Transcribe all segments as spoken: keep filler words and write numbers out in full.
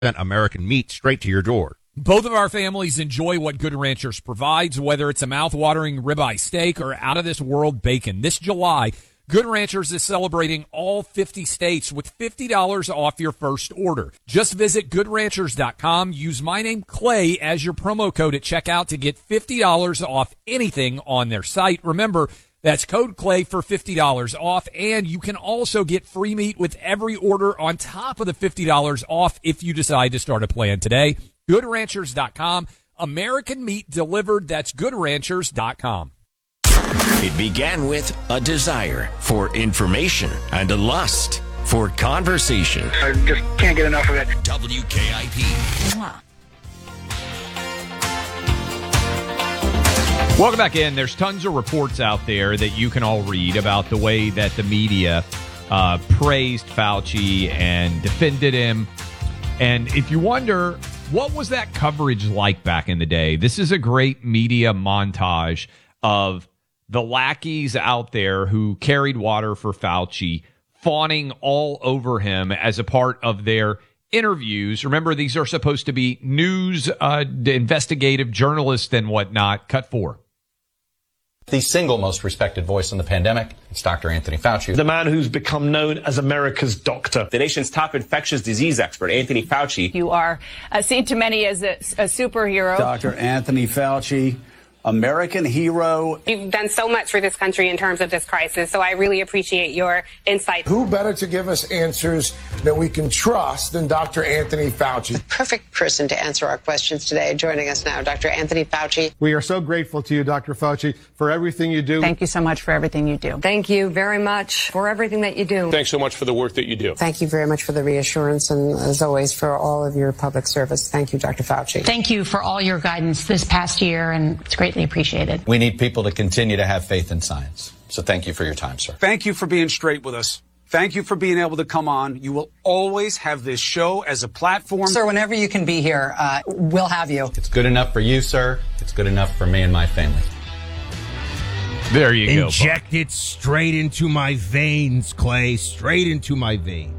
American meat straight to your door. Both of our families enjoy what Good Ranchers provides, whether it's a mouth-watering ribeye steak or out-of-this-world bacon. This July, Good Ranchers is celebrating all fifty states with fifty dollars off your first order. Just visit good ranchers dot com. Use my name, Clay, as your promo code at checkout to get fifty dollars off anything on their site. Remember, that's code Clay for fifty dollars off, and you can also get free meat with every order on top of the fifty dollars off if you decide to start a plan today. good ranchers dot com. American meat delivered. That's good ranchers dot com. It began with a desire for information and a lust for conversation. I just can't get enough of it. W K I P. Welcome back in. There's tons of reports out there that you can all read about the way that the media uh, praised Fauci and defended him. And if you wonder, what was that coverage like back in the day? This is a great media montage of the lackeys out there who carried water for Fauci, fawning all over him as a part of their interviews. Remember, these are supposed to be news, uh, investigative journalists and whatnot. Cut four. The single most respected voice in the pandemic, it's Doctor Anthony Fauci. The man who's become known as America's doctor. The nation's top infectious disease expert, Anthony Fauci. You are uh, seen to many as a, a superhero. Doctor Anthony Fauci, American hero. You've done so much for this country in terms of this crisis, so I really appreciate your insight. Who better to give us answers that we can trust than Doctor Anthony Fauci? The perfect person to answer our questions today. Joining us now, Doctor Anthony Fauci. We are so grateful to you, Doctor Fauci, for everything you do. Thank you so much for everything you do. Thank you very much for everything that you do. Thanks so much for the work that you do. Thank you very much for the reassurance and, as always, for all of your public service. Thank you, Doctor Fauci. Thank you for all your guidance this past year, and it's greatly appreciated. We need people to continue to have faith in science. So thank you for your time, sir. Thank you for being straight with us. Thank you for being able to come on. You will always have this show as a platform. Sir, whenever you can be here, uh, we'll have you. It's good enough for you, sir. It's good enough for me and my family. There you go. Inject it straight into my veins, Clay. Straight into my veins.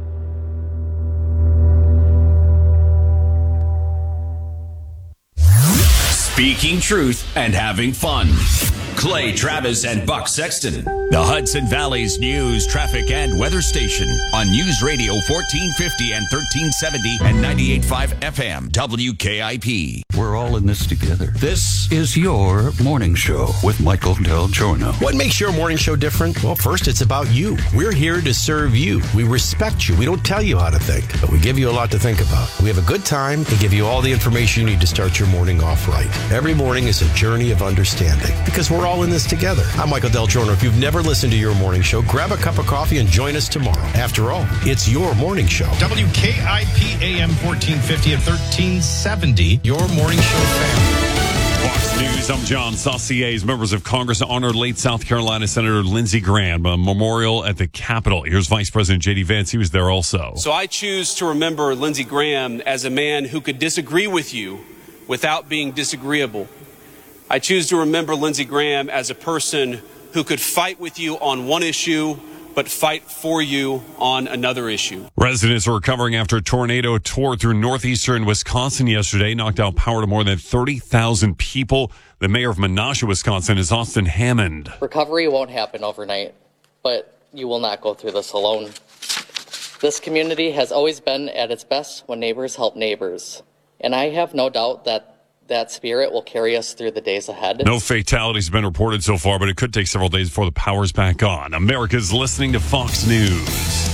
Speaking truth and having fun. Clay Travis and Buck Sexton. The Hudson Valley's news, traffic, and weather station on News Radio fourteen fifty and thirteen seventy and ninety-eight point five F M W K I P. We're all in this together. This is your morning show with Michael Del Giorno. What makes your morning show different? Well, first, it's about you. We're here to serve you. We respect you. We don't tell you how to think, but we give you a lot to think about. We have a good time and give you all the information you need to start your morning off right. Every morning is a journey of understanding because we're all in this together. I'm Michael Del Giorno. If you've never listened to your morning show, grab a cup of coffee and join us tomorrow. After all, it's your morning show. W K I P A M fourteen fifty and thirteen seventy, your morning show family. Fox News, I'm John Saucier. Members of Congress honored late South Carolina Senator Lindsey Graham, a memorial at the Capitol. Here's Vice President J D Vance. He was there also. So I choose to remember Lindsey Graham as a man who could disagree with you without being disagreeable. I choose to remember Lindsey Graham as a person who could fight with you on one issue, but fight for you on another issue. Residents are recovering after a tornado tore through northeastern Wisconsin yesterday, knocked out power to more than thirty thousand people. The mayor of Menasha, Wisconsin, is Austin Hammond. Recovery won't happen overnight, but you will not go through this alone. This community has always been at its best when neighbors help neighbors, and I have no doubt that that spirit will carry us through the days ahead. No fatalities have been reported so far, but it could take several days before the power's back on. America's listening to Fox News.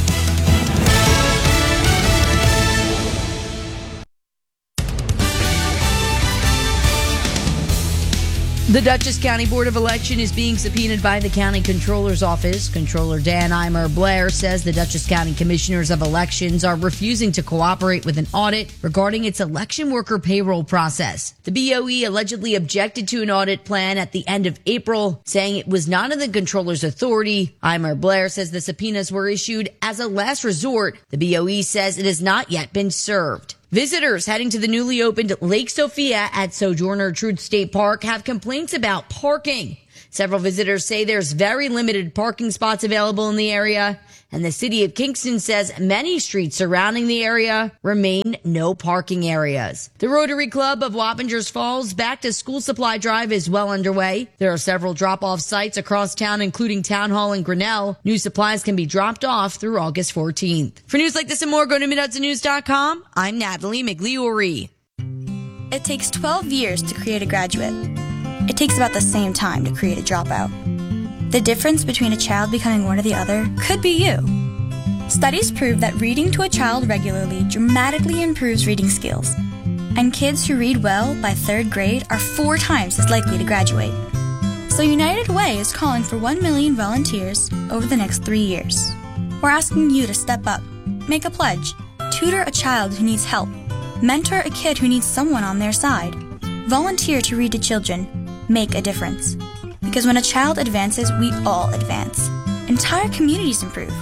The Dutchess County Board of Election is being subpoenaed by the county controller's office. Controller Dan Eimer-Blair says the Dutchess County Commissioners of Elections are refusing to cooperate with an audit regarding its election worker payroll process. The B O E allegedly objected to an audit plan at the end of April, saying it was not in the controller's authority. Eimer-Blair says the subpoenas were issued as a last resort. The B O E says it has not yet been served. Visitors heading to the newly opened Lake Sophia at Sojourner Truth State Park have complaints about parking. Several visitors say there's very limited parking spots available in the area, and the city of Kingston says many streets surrounding the area remain no parking areas. The Rotary Club of Wappingers Falls Back to School Supply Drive is well underway. There are several drop-off sites across town, including Town Hall and Grinnell. New supplies can be dropped off through August fourteenth. For news like this and more, go to mid hudson news dot com. I'm Natalie Migliori. It takes twelve years to create a graduate. It takes about the same time to create a dropout. The difference between a child becoming one or the other could be you. Studies prove that reading to a child regularly dramatically improves reading skills. And kids who read well by third grade are four times as likely to graduate. So United Way is calling for one million volunteers over the next three years. We're asking you to step up, make a pledge, tutor a child who needs help, mentor a kid who needs someone on their side, volunteer to read to children, make a difference. Because when a child advances, we all advance. Entire communities improve.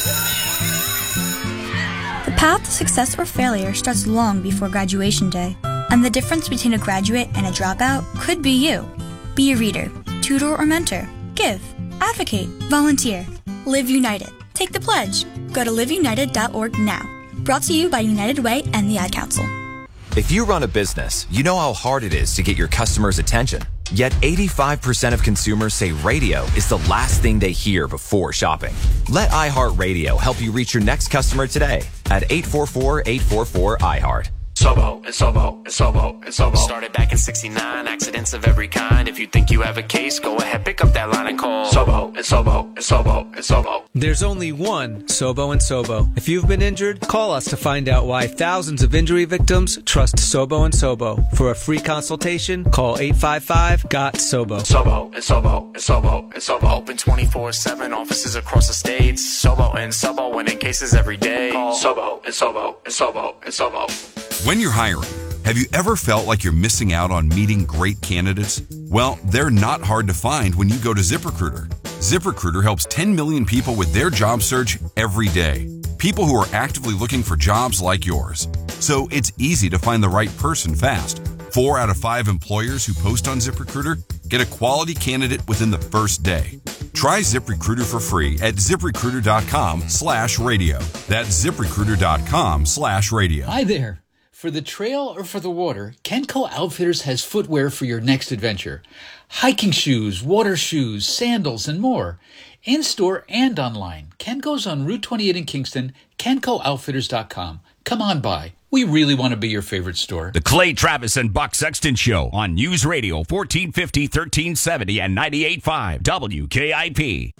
The path to success or failure starts long before graduation day. And the difference between a graduate and a dropout could be you. Be a reader, tutor or mentor. Give, advocate, volunteer. Live United. Take the pledge. Go to live united dot org now. Brought to you by United Way and the Ad Council. If you run a business, you know how hard it is to get your customers' attention. Yet eighty-five percent of consumers say radio is the last thing they hear before shopping. Let iHeartRadio help you reach your next customer today at eight four four, eight four four, iHeart. Sobo and Sobo and Sobo and Sobo. Started back in sixty-nine, accidents of every kind. If you think you have a case, go ahead, pick up that line and call Sobo and Sobo and Sobo and Sobo. There's only one Sobo and Sobo. If you've been injured, call us to find out why thousands of injury victims trust Sobo and Sobo. For a free consultation, call eight five five, G O T, SOBO. Sobo and Sobo and Sobo and Sobo. Open twenty-four seven, offices across the states. Sobo and Sobo, winning cases every day. Call Sobo and Sobo and Sobo and Sobo. When you're hiring, have you ever felt like you're missing out on meeting great candidates? Well, they're not hard to find when you go to ZipRecruiter. ZipRecruiter helps ten million people with their job search every day. People who are actively looking for jobs like yours. So it's easy to find the right person fast. Four out of five employers who post on ZipRecruiter get a quality candidate within the first day. Try ZipRecruiter for free at ZipRecruiter.com slash radio. That's ZipRecruiter.com slash radio. Hi there. For the trail or for the water, Kenco Outfitters has footwear for your next adventure. Hiking shoes, water shoes, sandals, and more. In-store and online. Kenco's on Route twenty-eight in Kingston, Kenco Outfitters dot com. Come on by. We really want to be your favorite store. The Clay Travis and Buck Sexton Show on News Radio fourteen fifty, thirteen seventy, and ninety-eight point five W K I P.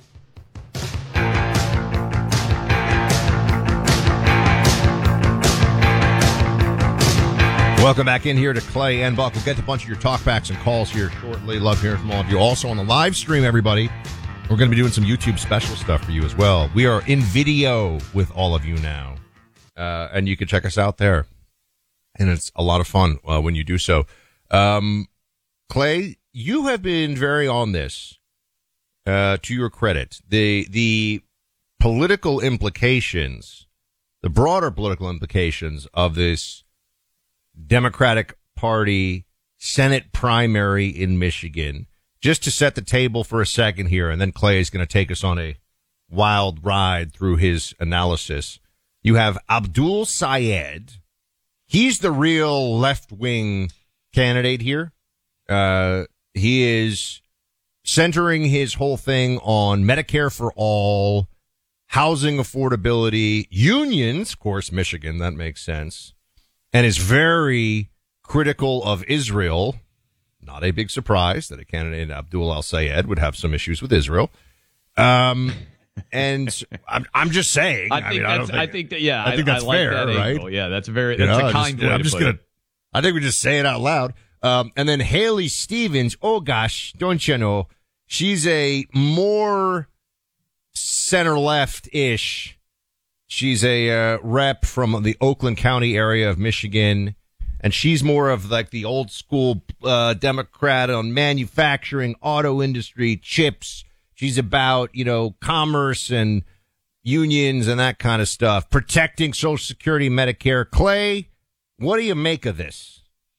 Welcome back in here to Clay and Buck. We'll get to a bunch of your talkbacks and calls here shortly. Love hearing from all of you. Also on the live stream, everybody, we're going to be doing some YouTube special stuff for you as well. We are in video with all of you now, uh, and you can check us out there. And it's a lot of fun uh, when you do so. Um, Clay, you have been very on this, uh, to your credit. The the political implications, the broader political implications of this Democratic Party Senate primary in Michigan. Just to set the table for a second here, and then Clay is going to take us on a wild ride through his analysis. You have Abdul Sayed. He's the real left-wing candidate here. Uh, he is centering his whole thing on Medicare for all, housing affordability, unions, of course, Michigan, that makes sense, and is very critical of Israel. Not a big surprise that a candidate, Abdul al-Sayed, would have some issues with Israel. Um, and I'm, I'm just saying. I think I mean, that's, I, think, I think that, yeah, I think that's I like fair, that right? angle. Yeah, that's a very, You that's know, a kind just, way I'm to just put gonna, it. I think we just say it out loud. Um, and then Haley Stevens, oh gosh, don't you know, she's a more center-left-ish. She's a uh, rep from the Oakland County area of Michigan, and she's more of like the old school uh, Democrat on manufacturing, auto industry, chips. She's about, you know, commerce and unions and that kind of stuff, protecting Social Security, Medicare. Clay, what do you make of this?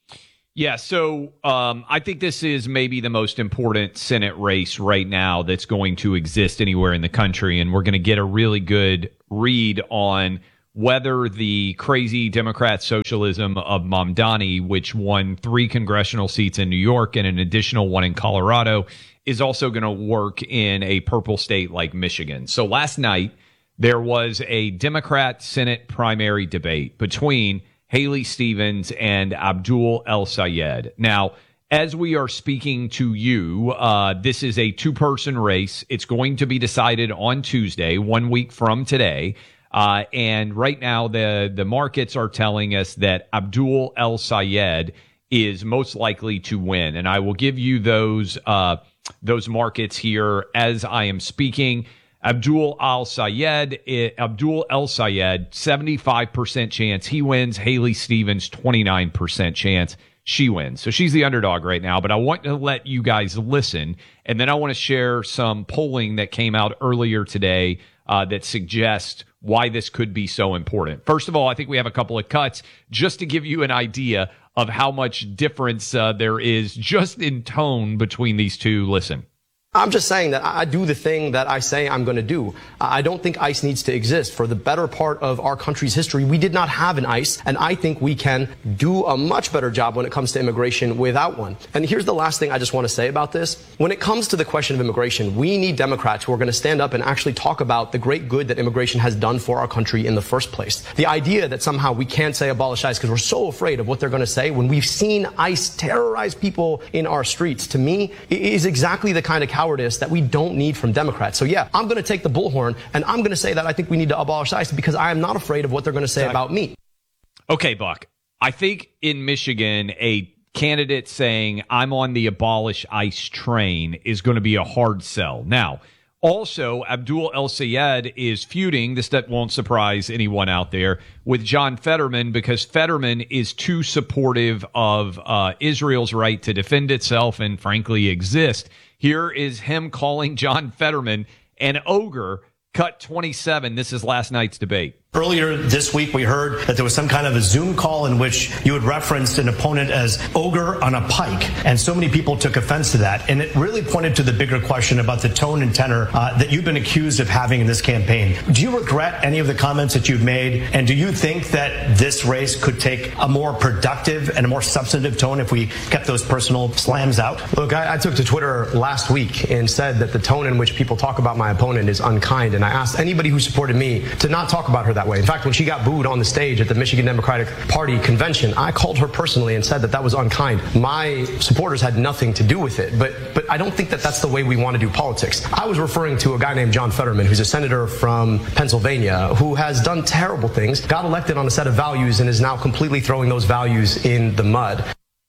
Yeah, so um, I think this is maybe the most important Senate race right now that's going to exist anywhere in the country, and we're going to get a really good read on whether the crazy Democrat socialism of Mamdani, which won three congressional seats in New York and an additional one in Colorado, is also going to work in a purple state like Michigan. So last night, there was a Democrat Senate primary debate between Haley Stevens and Abdul El-Sayed. Now, as we are speaking to you, uh, this is a two-person race. It's going to be decided on Tuesday, one week from today. Uh, and right now, the, the markets are telling us that Abdul El-Sayed is most likely to win. And I will give you those uh, those markets here as I am speaking. Abdul El-Sayed, Abdul El-Sayed, seventy-five percent chance he wins. Haley Stevens, twenty-nine percent chance she wins. So she's the underdog right now, but I want to let you guys listen, and then I want to share some polling that came out earlier today uh, that suggests why this could be so important. First of all, I think we have a couple of cuts just to give you an idea of how much difference uh, there is just in tone between these two. Listen. I'm just saying that I do the thing that I say I'm going to do. I don't think ICE needs to exist. For the better part of our country's history, we did not have an ICE, and I think we can do a much better job when it comes to immigration without one. And here's the last thing I just want to say about this. When it comes to the question of immigration, we need Democrats who are going to stand up and actually talk about the great good that immigration has done for our country in the first place. The idea that somehow we can't say abolish ICE because we're so afraid of what they're going to say when we've seen ICE terrorize people in our streets, to me, is exactly the kind of cowardice that we don't need from Democrats. So yeah, I'm going to take the bullhorn, and I'm going to say that I think we need to abolish ICE because I am not afraid of what they're going to say exactly. about me. Okay, Buck. I think in Michigan, a candidate saying I'm on the abolish ICE train is going to be a hard sell. Now, also, Abdul El-Sayed is feuding, this that won't surprise anyone out there, with John Fetterman because Fetterman is too supportive of uh, Israel's right to defend itself and, frankly, exist. Here is him calling John Fetterman an ogre. Cut twenty-seven. This is last night's debate. Earlier this week, we heard that there was some kind of a Zoom call in which you had referenced an opponent as ogre on a pike, and so many people took offense to that. And it really pointed to the bigger question about the tone and tenor uh, that you've been accused of having in this campaign. Do you regret any of the comments that you've made? And do you think that this race could take a more productive and a more substantive tone if we kept those personal slams out? Look, I, I took to Twitter last week and said that the tone in which people talk about my opponent is unkind. And I asked anybody who supported me to not talk about her that way. In fact, when she got booed on the stage at the Michigan Democratic Party convention, I called her personally and said that that was unkind. My supporters had nothing to do with it, but but I don't think that that's the way we want to do politics. I was referring to a guy named John Fetterman, who's a senator from Pennsylvania, who has done terrible things, got elected on a set of values, and is now completely throwing those values in the mud.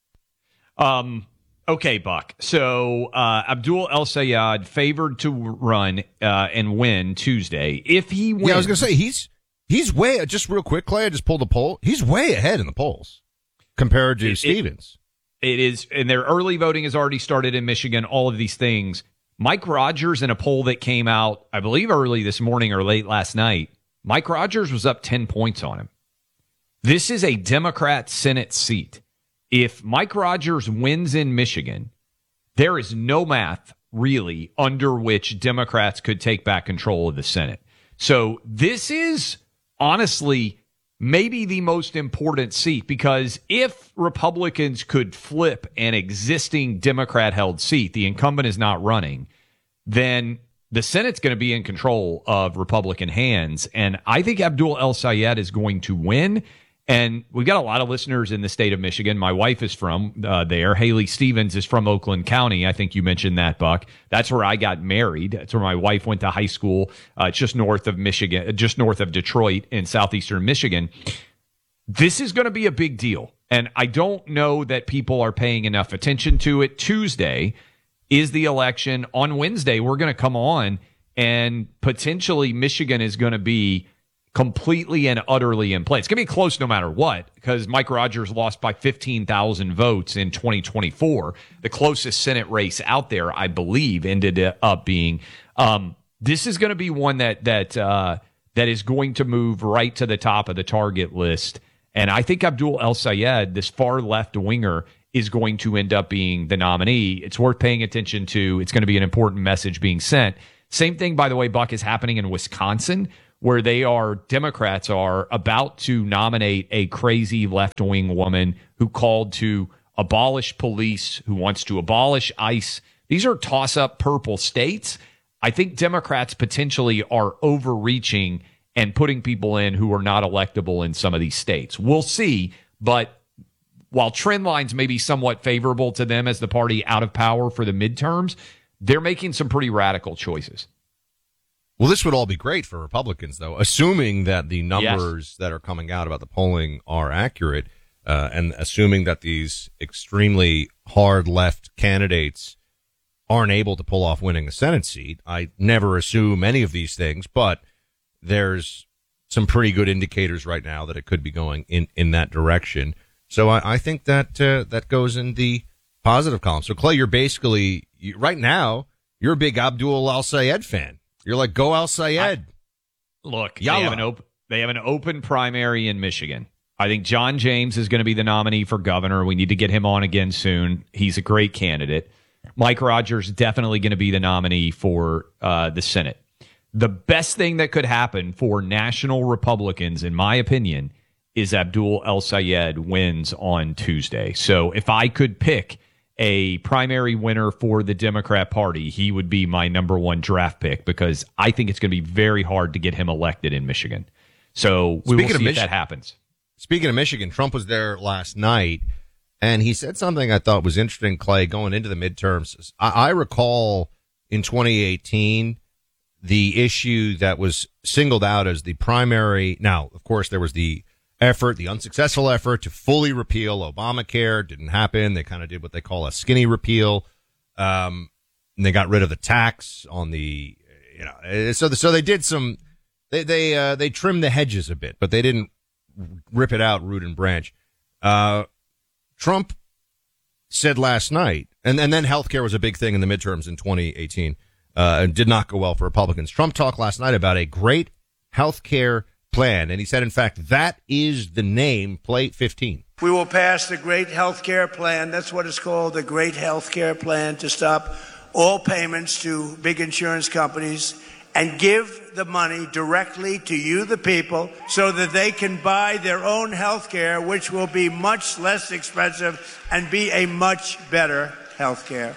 Um. Okay, Buck. So uh, Abdul El-Sayed favored to run uh, and win Tuesday. If he wins, yeah, I was going to say he's he's way just real quick, Clay. I just pulled the poll. He's way ahead in the polls compared to it, Stevens. It, it is, and their early voting has already started in Michigan. All of these things. Mike Rogers in a poll that came out, I believe, early this morning or late last night. Mike Rogers was up ten points on him. This is a Democrat Senate seat. If Mike Rogers wins in Michigan, there is no math, really, under which Democrats could take back control of the Senate. So this is, honestly, maybe the most important seat, because if Republicans could flip an existing Democrat-held seat, the incumbent is not running, then the Senate's going to be in control of Republican hands. And I think Abdul El-Sayed is going to win. And we've got a lot of listeners in the state of Michigan. My wife is from uh, there. Haley Stevens is from Oakland County. I think you mentioned that, Buck. That's where I got married. That's where my wife went to high school, uh, just north of Michigan, just north of Detroit in southeastern Michigan. This is going to be a big deal. And I don't know that people are paying enough attention to it. Tuesday is the election. On Wednesday, we're going to come on, and potentially Michigan is going to be completely and utterly in play. It's going to be close no matter what, because Mike Rogers lost by fifteen thousand votes in twenty twenty-four. The closest Senate race out there, I believe, ended up being. Um, this is going to be one that that uh, that is going to move right to the top of the target list. And I think Abdul El-Sayed, this far left winger, is going to end up being the nominee. It's worth paying attention to. It's going to be an important message being sent. Same thing, by the way, Buck, is happening in Wisconsin, where they are, Democrats are about to nominate a crazy left-wing woman who called to abolish police, who wants to abolish ICE. These are toss-up purple states. I think Democrats potentially are overreaching and putting people in who are not electable in some of these states. We'll see, but while trend lines may be somewhat favorable to them as the party out of power for the midterms, they're making some pretty radical choices. Well, this would all be great for Republicans, though, assuming that the numbers yes. that are coming out about the polling are accurate, uh, and assuming that these extremely hard left candidates aren't able to pull off winning a Senate seat. I never assume any of these things, but there's some pretty good indicators right now that it could be going in, in that direction. So I, I think that uh, that goes in the positive column. So, Clay, you're basically, you, right now, you're a big Abdul Al-Sayed fan. You're like, go Al-Sayed. I, look, they have, an op- they have an open primary in Michigan. I think John James is going to be the nominee for governor. We need to get him on again soon. He's a great candidate. Mike Rogers definitely going to be the nominee for uh, the Senate. The best thing that could happen for national Republicans, in my opinion, is Abdul El-Sayed wins on Tuesday. So if I could pick a primary winner for the Democrat Party, he would be my number one draft pick, because I think it's going to be very hard to get him elected in Michigan. So we Speaking will see if Mich- that happens. Speaking of Michigan, Trump was there last night, and he said something I thought was interesting, Clay, going into the midterms. I, I recall in twenty eighteen the issue that was singled out as the primary. Now, of course, there was the effort, the unsuccessful effort to fully repeal Obamacare. Didn't happen. They kind of did what they call a skinny repeal. Um, and they got rid of the tax on the, you know, so, the, so they did some, they, they, uh, they trimmed the hedges a bit, but they didn't rip it out root and branch. Uh, Trump said last night, and, and then healthcare was a big thing in the midterms in twenty eighteen, uh, and did not go well for Republicans. Trump talked last night about a great healthcare plan, and he said, in fact, that is the name, Plate fifteen. We will pass the Great Health Care Plan. That's what it's called, the Great Health Care Plan, to stop all payments to big insurance companies and give the money directly to you, the people, so that they can buy their own health care, which will be much less expensive and be a much better health care.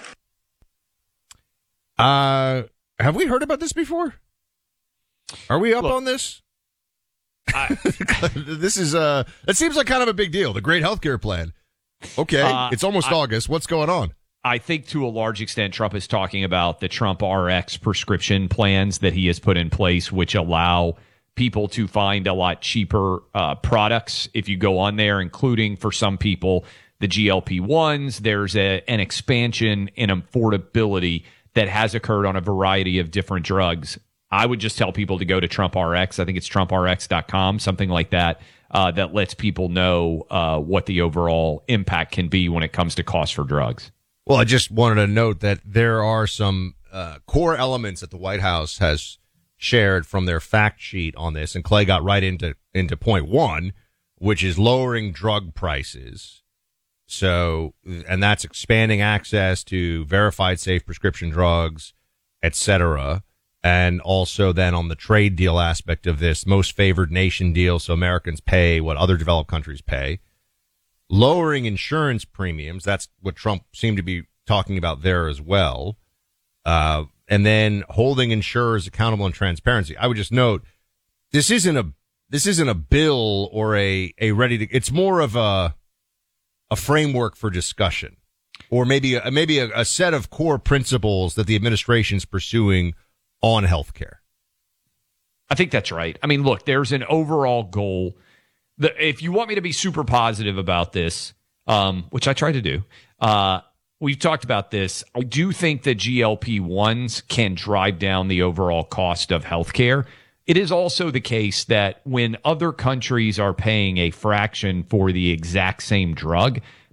Uh, have we heard about this before? Are we up Look, on this? I, this is uh it seems like kind of a big deal, the Great Healthcare Plan. Okay, uh, it's almost I, August. What's going on? I think to a large extent Trump is talking about the Trump R X prescription plans that he has put in place, which allow people to find a lot cheaper uh, products if you go on there, including for some people the G L P ones. There's a, an expansion in affordability that has occurred on a variety of different drugs. I would just tell people to go to Trump R X. I think it's trump r x dot com, something like that, uh, that lets people know uh, what the overall impact can be when it comes to cost for drugs. Well, I just wanted to note that there are some uh, core elements that the White House has shared from their fact sheet on this, and Clay got right into, into point one, which is lowering drug prices. So, and that's expanding access to verified safe prescription drugs, et cetera. And also then on the trade deal aspect of this, most favored nation deal, so Americans pay what other developed countries pay. Lowering insurance premiums, that's what Trump seemed to be talking about there as well. Uh, and then holding insurers accountable and transparency. I would just note, this isn't a, this isn't a bill or a, a ready to, it's more of a, a framework for discussion, or maybe a, maybe a, a set of core principles that the administration's pursuing on healthcare. I think that's right. I mean, look, there's an overall goal. The, if you want me to be super positive about this, um, which I try to do, uh, we've talked about this. I do think that G L P ones can drive down the overall cost of healthcare. It is also the case that when other countries are paying a fraction for the exact same drug,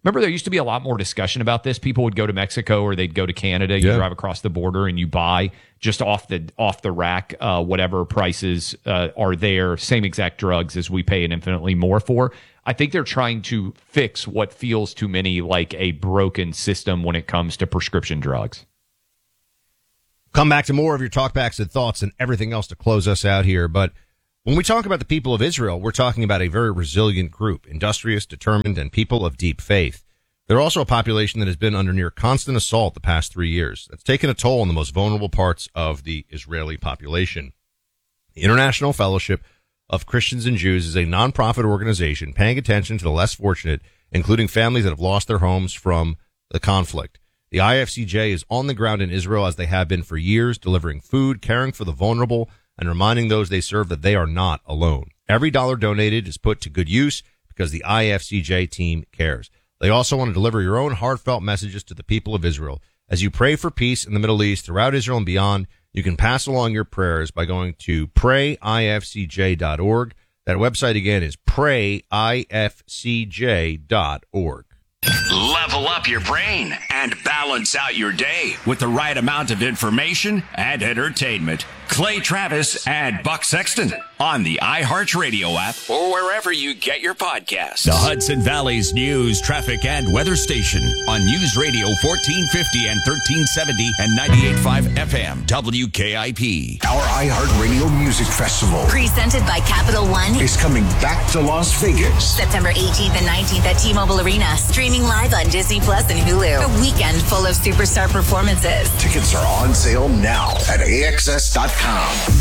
Remember, there used to be a lot more discussion about this. People would go to Mexico or they'd go to Canada. You Yeah. drive across the border and you buy just off the off the rack uh, whatever prices uh, are there, same exact drugs as we pay and infinitely more for. I think they're trying to fix what feels to many like a broken system when it comes to prescription drugs. Come back to more of your talkbacks and thoughts and everything else to close us out here. But when we talk about the people of Israel, we're talking about a very resilient group, industrious, determined, and people of deep faith. They're also a population that has been under near constant assault the past three years. That's taken a toll on the most vulnerable parts of the Israeli population. The International Fellowship of Christians and Jews is a nonprofit organization paying attention to the less fortunate, including families that have lost their homes from the conflict. The I F C J is on the ground in Israel as they have been for years, delivering food, caring for the vulnerable, and reminding those they serve that they are not alone. Every dollar donated is put to good use because the I F C J team cares. They also want to deliver your own heartfelt messages to the people of Israel. As you pray for peace in the Middle East, throughout Israel and beyond, you can pass along your prayers by going to pray I F C J dot org. That website again is pray I F C J dot org. Level up your brain and balance out your day with the right amount of information and entertainment. Clay Travis and Buck Sexton on the iHeartRadio app or wherever you get your podcasts. The Hudson Valley's news, traffic, and weather station on News Radio fourteen fifty and thirteen seventy and ninety-eight point five F M W K I P. Our iHeartRadio Music Festival, presented by Capital One, is coming back to Las Vegas. September eighteenth and nineteenth at T-Mobile Arena. Streaming live on Disney Plus and Hulu. A weekend full of superstar performances. Tickets are on sale now at A X S dot com.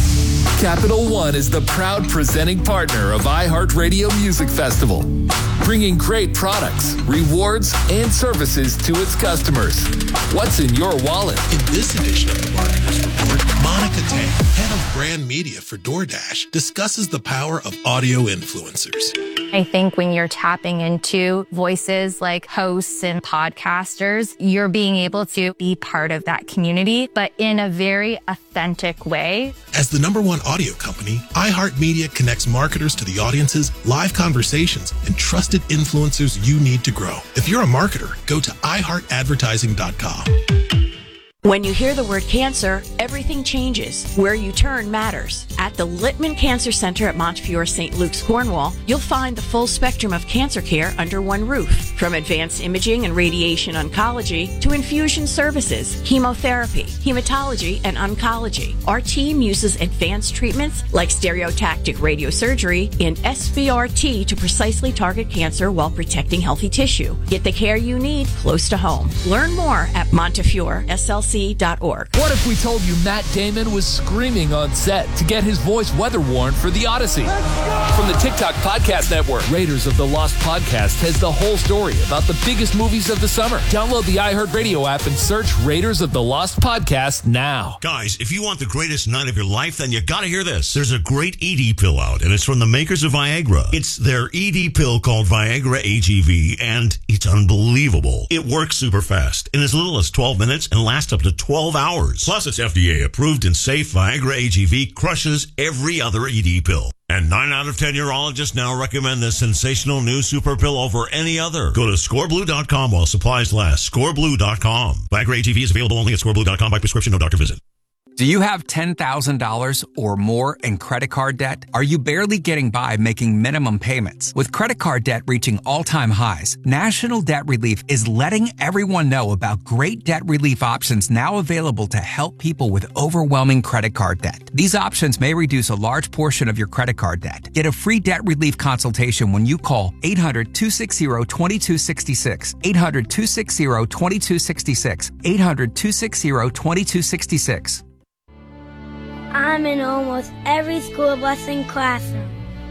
Capital One is the proud presenting partner of iHeartRadio Music Festival, bringing great products, rewards, and services to its customers. What's in your wallet? In this edition of the Marketers Report, Monica Tang, head of brand media for DoorDash, discusses the power of audio influencers. I think when you're tapping into voices like hosts and podcasters, you're being able to be part of that community, but in a very authentic way. As the number one audio company, iHeartMedia connects marketers to the audiences, live conversations, and trusted influencers you need to grow. If you're a marketer, go to i heart advertising dot com. When you hear the word cancer, everything changes. Where you turn matters. At the Littman Cancer Center at Montefiore Saint Luke's, Cornwall, you'll find the full spectrum of cancer care under one roof. From advanced imaging and radiation oncology to infusion services, chemotherapy, hematology, and oncology. Our team uses advanced treatments like stereotactic radiosurgery and S B R T to precisely target cancer while protecting healthy tissue. Get the care you need close to home. Learn more at Montefiore S L C dot org. What if we told you Matt Damon was screaming on set to get his voice weather worn for The Odyssey? From the TikTok Podcast Network, Raiders of the Lost Podcast has the whole story about the biggest movies of the summer. Download the iHeartRadio app and search Raiders of the Lost Podcast now. Guys, if you want the greatest night of your life, then you gotta hear this. There's a great E D pill out, and it's from the makers of Viagra. It's their E D pill called Viagra A G V, and it's unbelievable. It works super fast in as little as twelve minutes and lasts up to twelve hours. Plus, it's F D A approved and safe. Viagra A G V crushes every other E D pill. And nine out of ten urologists now recommend this sensational new super pill over any other. Go to score blue dot com while supplies last. score blue dot com. Viagra A G V is available only at score blue dot com by prescription, no doctor visit. Do you have ten thousand dollars or more in credit card debt? Are you barely getting by making minimum payments? With credit card debt reaching all-time highs, National Debt Relief is letting everyone know about great debt relief options now available to help people with overwhelming credit card debt. These options may reduce a large portion of your credit card debt. Get a free debt relief consultation when you call eight hundred, two six zero, two two six six, eight hundred, two six zero, two two six six, eight hundred, two six zero, two two six six. I'm in almost every school bus and classroom.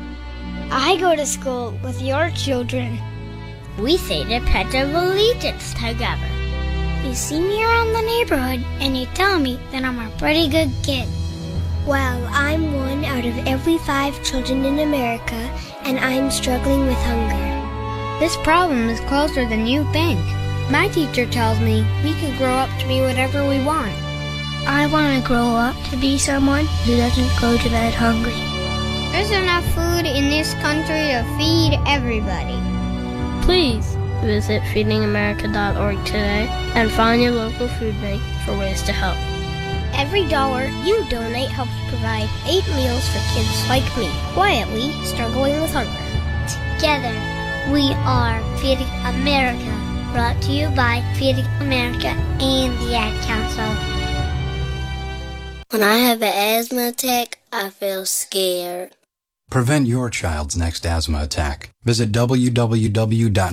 I go to school with your children. We say the Pledge of Allegiance together. You see me around the neighborhood and you tell me that I'm a pretty good kid. Well, I'm one out of every five children in America, and I'm struggling with hunger. This problem is closer than you think. My teacher tells me we can grow up to be whatever we want. I want to grow up to be someone who doesn't go to bed hungry. There's enough food in this country to feed everybody. Please, Visit feeding america dot org today and find your local food bank for ways to help. Every dollar you donate helps provide eight meals for kids like me, quietly struggling with hunger. Together, we are Feeding America, brought to you by Feeding America and the Ad Council. When I have an asthma attack, I feel scared. Prevent your child's next asthma attack. Visit w w w dot